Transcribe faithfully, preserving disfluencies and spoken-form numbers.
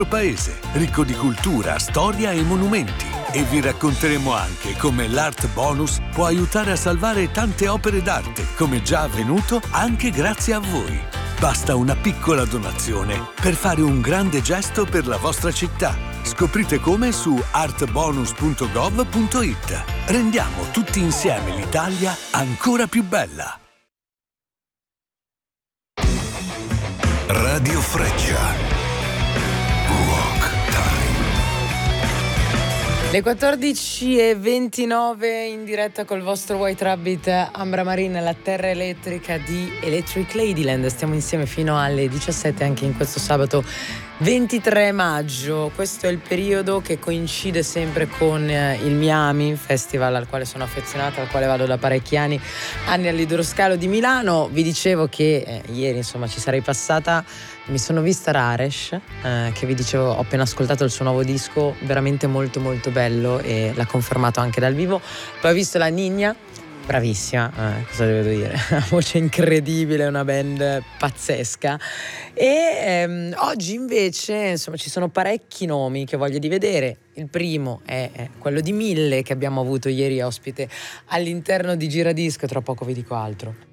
paese, ricco di cultura, storia e monumenti. E vi racconteremo anche come l'Art Bonus può aiutare a salvare tante opere d'arte, come già avvenuto anche grazie a voi. Basta una piccola donazione per fare un grande gesto per la vostra città. Scoprite come su artbonus punto gov punto it. Rendiamo tutti insieme l'Italia ancora più bella. Radio Freccia. Le quattordici e ventinove in diretta col vostro White Rabbit Ambra Marine, la terra elettrica di Electric Ladyland. Stiamo insieme fino alle diciassette anche in questo sabato ventitré maggio. Questo è il periodo che coincide sempre con il Miami Festival, al quale sono affezionata, al quale vado da parecchi anni, anni all'Idroscalo di Milano. Vi dicevo che eh, ieri insomma ci sarei passata. Mi sono vista Raresh, eh, che vi dicevo, ho appena ascoltato il suo nuovo disco, veramente molto molto bello, e l'ha confermato anche dal vivo. Poi ho visto la Ninja, bravissima, eh, cosa devo dire, una voce incredibile, una band pazzesca. E ehm, oggi invece insomma ci sono parecchi nomi che voglio di vedere. Il primo è, è quello di Mille, che abbiamo avuto ieri ospite all'interno di Giradisco, tra poco vi dico altro.